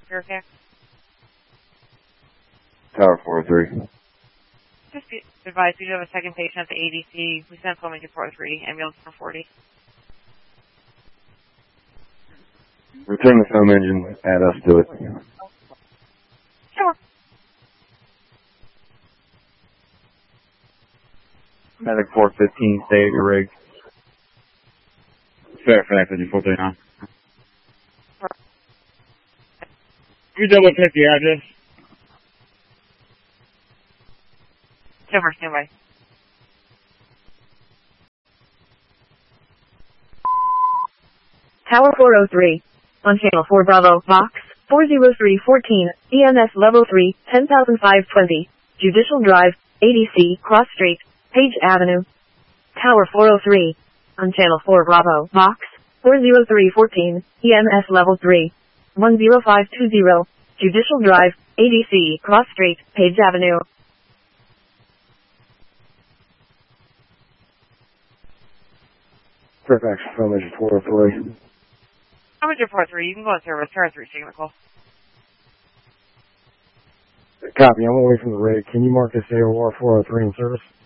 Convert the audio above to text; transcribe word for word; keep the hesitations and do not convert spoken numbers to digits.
Fairfax? Tower four oh three. Just be advised, we do have a second patient at the A D C. We sent Fleming to four oh three, ambulance for forty. Return the foam engine, add us to it. Sure. Medic four fifteen, stay at your rig. Fairfax, engine four thirty-nine. You double check the address. Over, standby. Tower four oh three. On channel four Bravo, box, four oh three fourteen, E M S level three, ten thousand five hundred twenty, Judicial Drive, A D C, Cross Street, Page Avenue. Tower four oh three. On channel four Bravo, box, four oh three fourteen, E M S level three, one oh five two zero, Judicial Drive, A D C, Cross Street, Page Avenue. Fairfax, foam engine four oh three. How much four oh three? You can go on service. Tower three, signal call. Copy, I'm away from the rig. Can you mark this A O R four oh three in service?